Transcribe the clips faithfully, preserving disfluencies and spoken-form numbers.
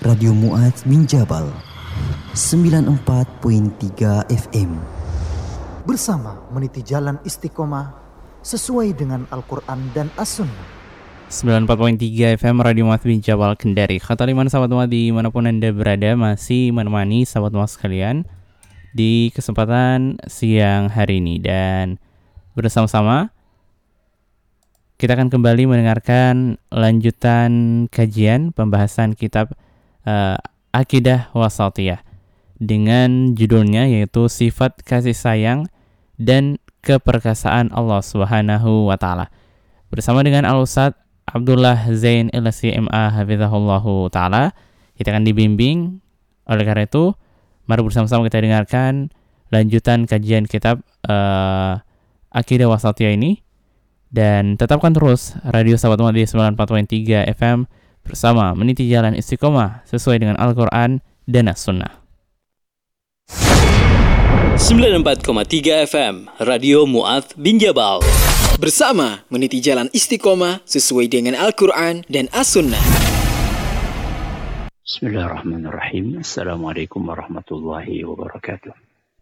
Radio Mu'adz bin Jabal sembilan puluh empat koma tiga F M. Bersama meniti jalan istiqomah sesuai dengan Al-Quran dan As-Sunnah. sembilan puluh empat koma tiga F M Radio Mu'adz bin Jabal Kendari. Khataliman sahabat Mu'adz dimanapun Anda berada, masih menemani sahabat Mu'adz sekalian di kesempatan siang hari ini. Dan bersama-sama kita akan kembali mendengarkan lanjutan kajian pembahasan kitab uh, Aqidah Wasatiyah dengan judulnya yaitu Sifat Kasih Sayang dan Keperkasaan Allah Subhanahu wa taala. Bersama dengan Al-Ustadz Abdullah Zain L S I M A Hafizahullahu taala, kita akan dibimbing. Oleh karena itu, mari bersama-sama kita dengarkan lanjutan kajian kitab uh, Aqidah Wasatiyah ini. Dan tetapkan terus Radio Sahabat Mu'adz di sembilan puluh empat koma tiga F M bersama meniti jalan istiqomah sesuai dengan Al-Quran dan As-Sunnah. sembilan puluh empat koma tiga F M Radio Mu'adz bin Jabal bersama meniti jalan istiqomah sesuai dengan Al-Quran dan As-Sunnah. Bismillahirrahmanirrahim. Assalamualaikum warahmatullahi wabarakatuh.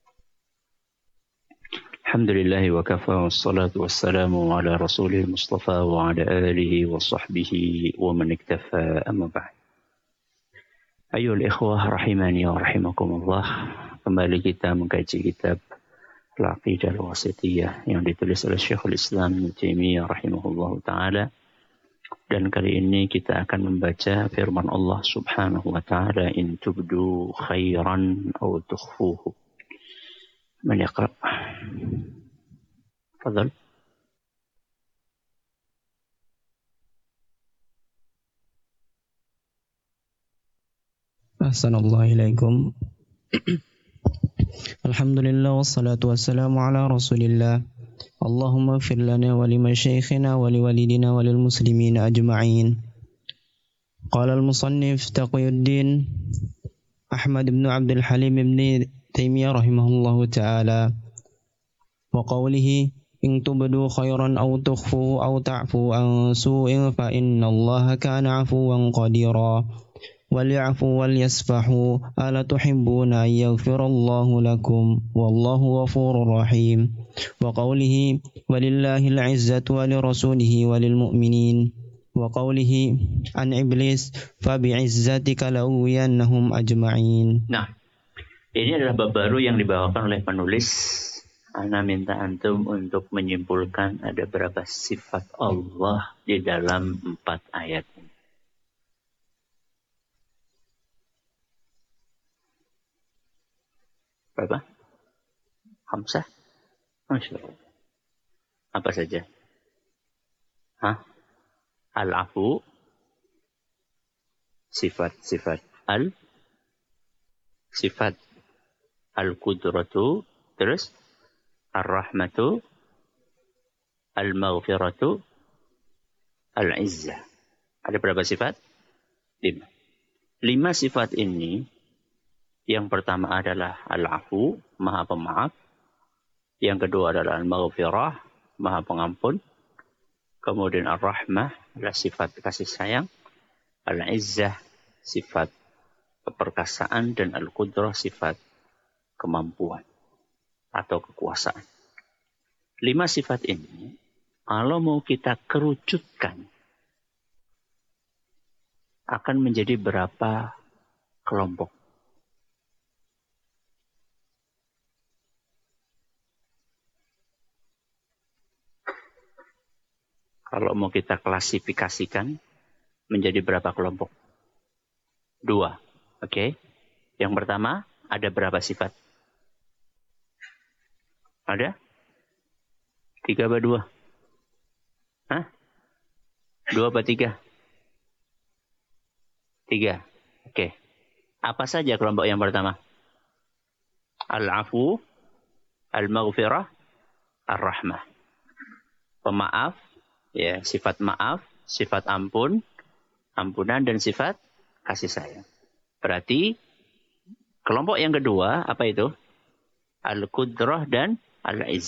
Alhamdulillahi wa kafa, wassalatu wassalamu ala rasulil mustafa wa ala alihi wa sahbihi wa man iktafa, amma ba'd. Ayuhal ikhwah rahimani wa rahimakumullah. Kembali kita mengkaji kitab Al-Aqidah Al-Wasitiyah yang ditulis oleh Syekhul Islam Ibnu Taimiyah rahimahullahu ta'ala. Dan kali ini kita akan membaca firman Allah subhanahu wa ta'ala, in tubdu khairan aw tukhfuhu. Man yaqra? Fadhal. Assalamualaikum ilaikum. Alhamdulillah wassalatu wassalamu ala rasulillah. Allahumma ighfir lana wa limasyayikhina wa liwalidina wa lil muslimina ajma'in. Qala al-musannif Taqiyuddin Ahmad ibn Abdul Halim ibn Taimiyah rahimahullahu ta'ala wa qawlihi in tubdu khairan aw tukhfu aw ta'fu an su'in fa inna Allaha kana 'afuwan qadira wal ya'fu wal yasfahu ala tuhibbuna an yaghfirallahu lakum wallahu ghafurur rahim wa qawlihi walillahil 'izzatu wa lirasulihi wa lil mu'minin wa qawlihi an iblis fa bi'izzatika la'uwiyannahum ajma'in. Nah, ini adalah bab baru yang dibawakan oleh penulis. Ana minta antum untuk menyimpulkan ada berapa sifat Allah di dalam empat ayat ini. Berapa? Hamsah? Masya Allah. Apa saja? Hah? Al-afu, sifat-sifat al, sifat al-qudratu, terus ar-rahmatu, al-maghfiratu, al-izzah. Ada berapa sifat? Lima. Lima sifat ini, yang pertama adalah al-afu, maha pemaaf. Yang kedua adalah al-maghfirah, maha pengampun. Kemudian ar-rahmah adalah sifat kasih sayang. Al-izzah, sifat keperkasaan, dan al-qudrah sifat kemampuan atau kekuasaan. Lima sifat ini kalau mau kita kerucutkan akan menjadi berapa kelompok? Kalau mau kita klasifikasikan menjadi berapa kelompok? Dua. Oke. Okay. Yang pertama, ada berapa sifat? Ada? Tiga apa dua? Hah? Dua apa tiga? Tiga. Oke. Okay. Apa saja kelompok yang pertama? Al-afu, al-maghfirah, ar-rahmah. Pemaaf, ya, sifat maaf, sifat ampun, ampunan, dan sifat kasih sayang. Berarti kelompok yang kedua apa itu? Al-qudrah dan al-izzah.